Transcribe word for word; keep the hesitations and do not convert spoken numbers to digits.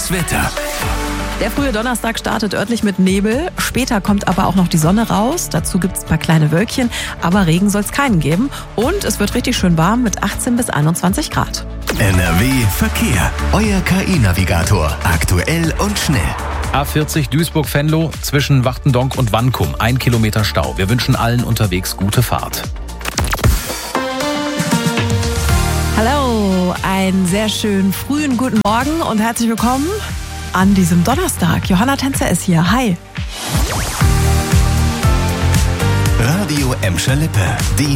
Das Wetter. Der frühe Donnerstag startet örtlich mit Nebel. Später kommt aber auch noch die Sonne raus. Dazu gibt es ein paar kleine Wölkchen. Aber Regen soll es keinen geben. Und es wird richtig schön warm mit achtzehn bis einundzwanzig Grad. N R W Verkehr. Euer K I-Navigator. Aktuell und schnell. A vierzig Duisburg-Venlo zwischen Wachtendonk und Wankum. Ein Kilometer Stau. Wir wünschen allen unterwegs gute Fahrt. Hallo, einen sehr schönen frühen guten Morgen und herzlich willkommen an diesem Donnerstag. Johanna Tänzer ist hier. Hi. Radio Emscher Lippe. Die